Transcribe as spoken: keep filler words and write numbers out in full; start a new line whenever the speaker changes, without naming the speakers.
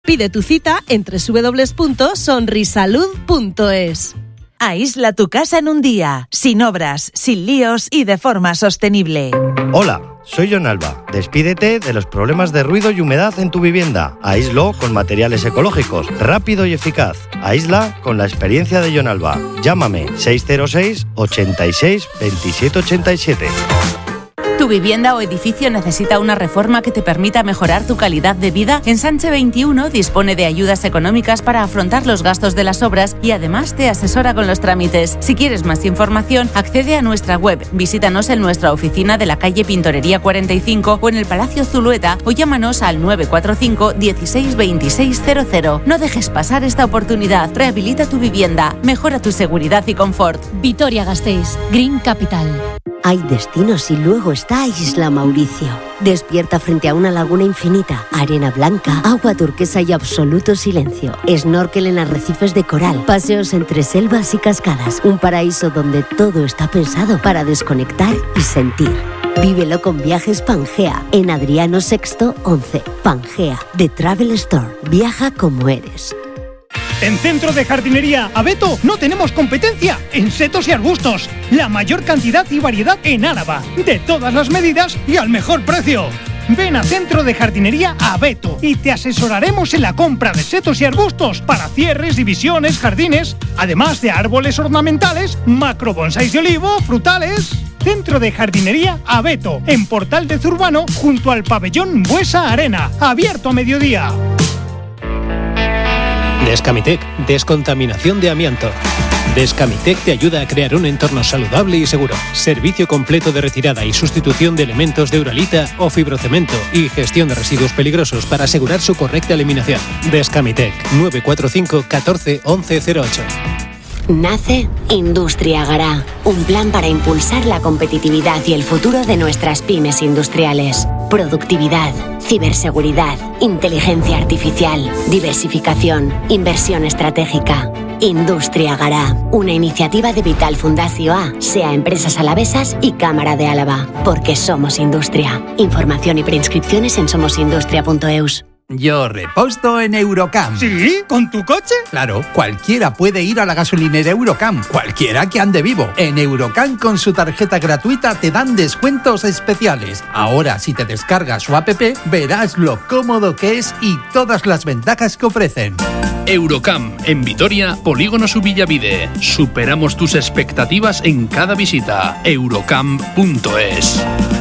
Pide tu cita en doble u doble u doble u punto sonrisalud punto es.
Aísla tu casa en un día, sin obras, sin líos y de forma sostenible.
Hola, soy John Alba. Despídete de los problemas de ruido y humedad en tu vivienda. Aíslo con materiales ecológicos, rápido y eficaz. Aísla con la experiencia de John Alba. Llámame seis cero seis, ochenta y seis, veintisiete ochenta y siete.
¿Tu vivienda o edificio necesita una reforma que te permita mejorar tu calidad de vida? Ensanche veintiuno dispone de ayudas económicas para afrontar los gastos de las obras y además te asesora con los trámites. Si quieres más información, accede a nuestra web, visítanos en nuestra oficina de la calle Pintorería cuarenta y cinco o en el Palacio Zulueta o llámanos al nueve cuatro cinco, dieciséis, veintiséis cero cero. No dejes pasar esta oportunidad. Rehabilita tu vivienda, mejora tu seguridad y confort.
Vitoria-Gasteiz, Green Capital.
Hay destinos y luego está Isla Mauricio. Despierta frente a una laguna infinita, arena blanca, agua turquesa y absoluto silencio. Snorkel en arrecifes de coral, paseos entre selvas y cascadas. Un paraíso donde todo está pensado para desconectar y sentir. Vívelo con Viajes Pangea en Adriano Sexto once. Pangea, The Travel Store. Viaja como eres.
En Centro de Jardinería Abeto no tenemos competencia en setos y arbustos. La mayor cantidad y variedad en Álava, de todas las medidas y al mejor precio. Ven a Centro de Jardinería Abeto y te asesoraremos en la compra de setos y arbustos para cierres, divisiones, jardines, además de árboles ornamentales, macro bonsáis de olivo, frutales. Centro de Jardinería Abeto, en Portal de Zurbano, junto al pabellón Buesa Arena, abierto a mediodía.
Descamitec, descontaminación de amianto. Descamitec te ayuda a crear un entorno saludable y seguro. Servicio completo de retirada y sustitución de elementos de uralita o fibrocemento y gestión de residuos peligrosos para asegurar su correcta eliminación. Descamitec, nueve cuatro cinco, catorce, once cero ocho.
Nace Industria Gará, un plan para impulsar la competitividad y el futuro de nuestras pymes industriales. Productividad, ciberseguridad, inteligencia artificial, diversificación, inversión estratégica. Industria Gará, una iniciativa de Vital Fundació A, SEA Empresas Alavesas y Cámara de Álava, porque somos industria. Información y preinscripciones en somosindustria punto eus.
Yo reposto en Eurocam.
¿Sí? ¿Con tu coche?
Claro, cualquiera puede ir a la gasolinera Eurocam, cualquiera que ande vivo. En Eurocam con su tarjeta gratuita te dan descuentos especiales. Ahora, si te descargas su app, verás lo cómodo que es y todas las ventajas que ofrecen.
Eurocam, en Vitoria, Polígono Subillavide. Superamos tus expectativas en cada visita. eurocam punto es.